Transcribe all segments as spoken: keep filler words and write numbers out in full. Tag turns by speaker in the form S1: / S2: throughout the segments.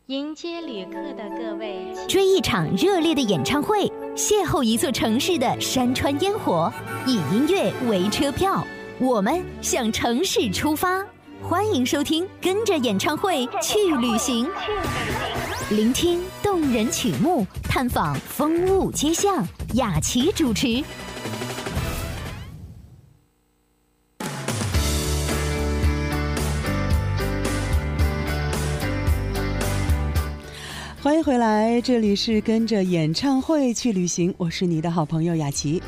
S1: 迎接旅客的各位，
S2: 追一场热烈的演唱会，邂逅一座城市的山川烟火，以音乐为车票，我们向城市出发。欢迎收听《跟着演唱会去旅行》，聆听动人曲目，探访风物街巷。雅琪主持。
S3: 欢迎回来，这里是跟着演唱会去旅行，我是你的好朋友雅琪。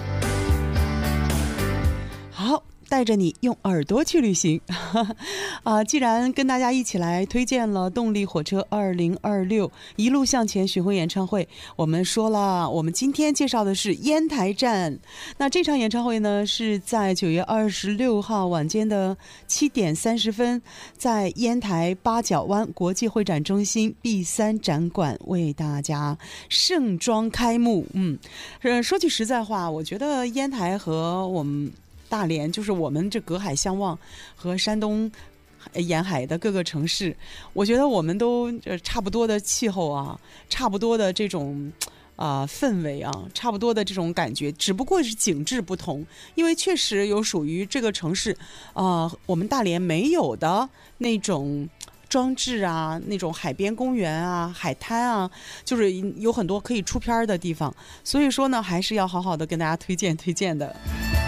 S3: 好，带着你用耳朵去旅行啊！既然跟大家一起来推荐了动力火车二零二六一路向前巡回演唱会，我们说了，我们今天介绍的是烟台站。那这场演唱会呢，是在九月二十六号晚间的七点三十分，在烟台八角湾国际会展中心 B 三 展馆为大家盛装开幕。嗯，说句实在话，我觉得烟台和我们大连，就是我们这隔海相望，和山东沿海的各个城市，我觉得我们都差不多的气候啊，差不多的这种啊、呃、氛围啊，差不多的这种感觉，只不过是景致不同。因为确实有属于这个城市啊、呃，我们大连没有的那种装置啊，那种海边公园啊，海滩啊，就是有很多可以出片的地方。所以说呢，还是要好好的跟大家推荐推荐的。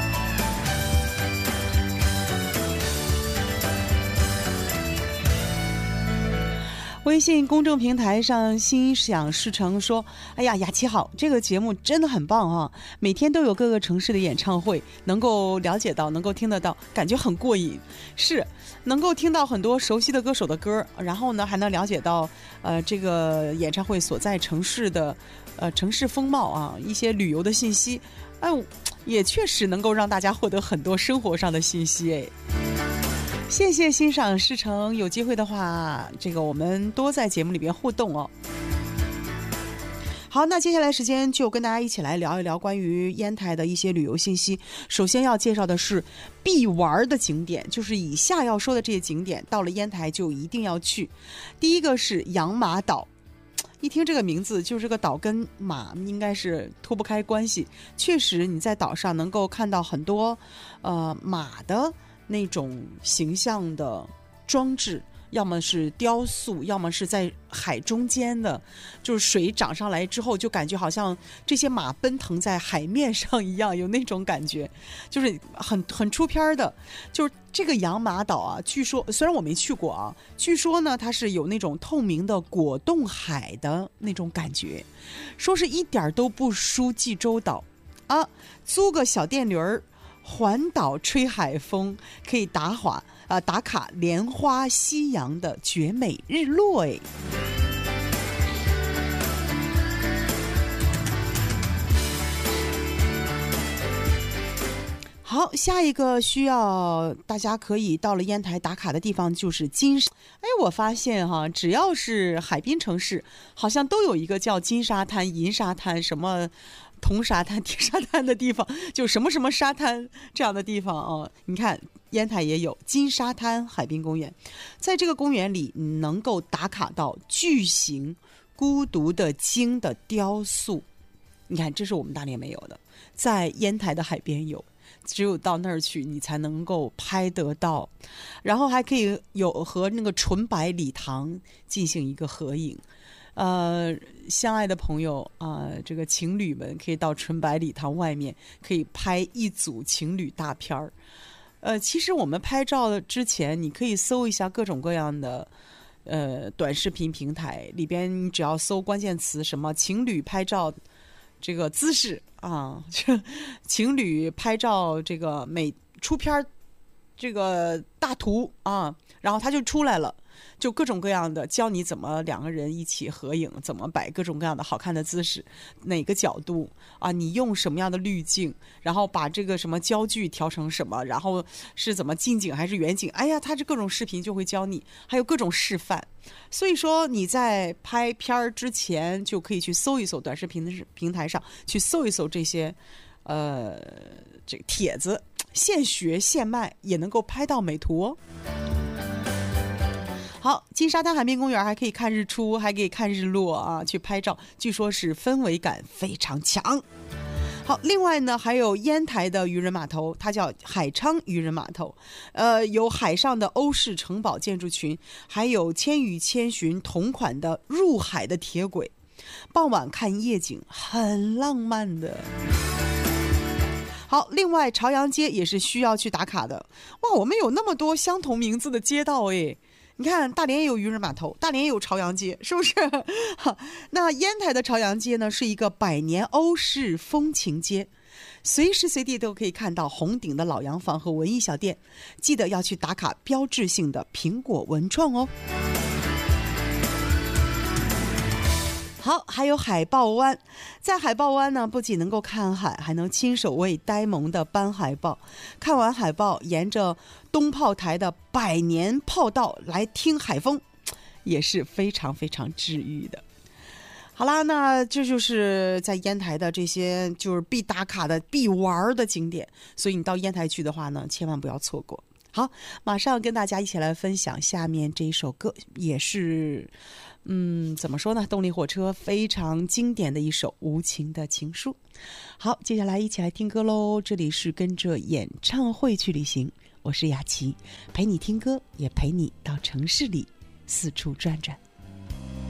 S3: 微信公众平台上心想事成说，哎呀，雅琪好，这个节目真的很棒啊，每天都有各个城市的演唱会，能够了解到，能够听得到，感觉很过瘾。是能够听到很多熟悉的歌手的歌，然后呢还能了解到呃这个演唱会所在城市的呃城市风貌啊，一些旅游的信息，哎，也确实能够让大家获得很多生活上的信息。哎，谢谢欣赏事成，有机会的话，这个我们多在节目里边互动哦。好，那接下来时间就跟大家一起来聊一聊关于烟台的一些旅游信息。首先要介绍的是必玩的景点，就是以下要说的这些景点，到了烟台就一定要去。第一个是养马岛，一听这个名字，就是这个岛跟马应该是脱不开关系。确实，你在岛上能够看到很多呃马的那种形象的装置，要么是雕塑，要么是在海中间的，就是水涨上来之后，就感觉好像这些马奔腾在海面上一样，有那种感觉，就是很很出片的。就是这个养马岛啊，据说虽然我没去过啊，据说呢它是有那种透明的果冻海的那种感觉，说是一点都不输济州岛啊。租个小电驴儿，环岛吹海风，可以打卡啊、呃、打卡莲花夕阳的绝美日落。哎，好，下一个需要大家可以到了烟台打卡的地方就是金沙。哎，我发现哈，只要是海滨城市，好像都有一个叫金沙滩、银沙滩什么铜沙滩、铁沙滩的地方，就什么什么沙滩这样的地方啊。你看烟台也有金沙滩海滨公园，在这个公园里你能够打卡到巨型孤独的鲸的雕塑。你看，这是我们大连没有的，在烟台的海边有，只有到那儿去你才能够拍得到。然后还可以有和那个纯白礼堂进行一个合影。呃，相爱的朋友啊、呃，这个情侣们可以到纯白礼堂外面，可以拍一组情侣大片儿。呃，其实我们拍照之前，你可以搜一下各种各样的呃短视频平台，里边你只要搜关键词什么情侣拍照这个姿势啊，情侣拍照这个美出片这个大图啊，然后它就出来了。就各种各样的教你怎么两个人一起合影，怎么摆各种各样的好看的姿势，哪个角度啊，你用什么样的滤镜，然后把这个什么焦距调成什么，然后是怎么近景还是远景，哎呀，它这各种视频就会教你，还有各种示范。所以说你在拍片儿之前就可以去搜一搜，短视频的平台上去搜一搜这些呃这个帖子，现学现卖，也能够拍到美图哦。 好，金沙滩海滨公园还可以看日出，还可以看日落啊，去拍照，据说是氛围感非常强。好，另外呢，还有烟台的渔人码头，它叫海昌渔人码头，呃，有海上的欧式城堡建筑群，还有千与千寻同款的入海的铁轨，傍晚看夜景，很浪漫的。好，另外朝阳街也是需要去打卡的。哇，我们有那么多相同名字的街道诶。你看，大连也有渔人码头，大连也有朝阳街，是不是？那烟台的朝阳街呢，是一个百年欧式风情街，随时随地都可以看到红顶的老洋房和文艺小店，记得要去打卡标志性的苹果文创哦。好，还有海豹湾，在海豹湾呢，不仅能够看海，还能亲手喂呆萌的斑海豹。看完海豹，沿着东炮台的百年炮道来听海风，也是非常非常治愈的。好啦，那这就是在烟台的这些就是必打卡的、必玩的景点，所以你到烟台去的话呢，千万不要错过。好，马上跟大家一起来分享下面这一首歌，也是嗯，怎么说呢？动力火车非常经典的一首《无情的情书》。好，接下来一起来听歌喽！这里是跟着演唱会去旅行，我是雅琪，陪你听歌，也陪你到城市里四处转转。